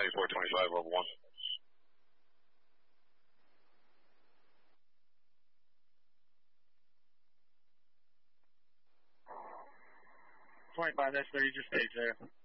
9425, level 1. 25, that's 30, just stage there.